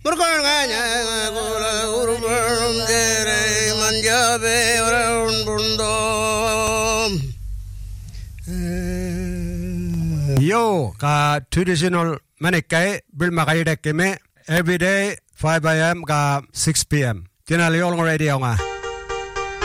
Murkanya gula urbum dere manjabe uraun bundom. Yo ka traditional manikai bilmakai dekeme every day 5 a.m. ka 6 p.m. Tinali olong radio nga.